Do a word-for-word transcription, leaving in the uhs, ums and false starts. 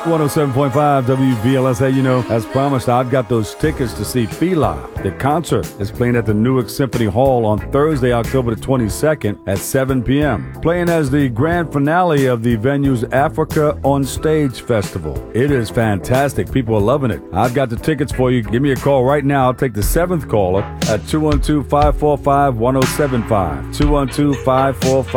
one oh seven point five W V L S. Hey, you know, as promised, I've got those tickets to see Fila. The concert is playing at the Newark Symphony Hall on Thursday, October the twenty-second at seven p.m. Playing as the grand finale of the venue's Africa on Stage Festival. It is fantastic. People are loving it. I've got the tickets for you. Give me a call right now. I'll take the seventh caller at two one two, five four five, one oh seven five. two one two, five four five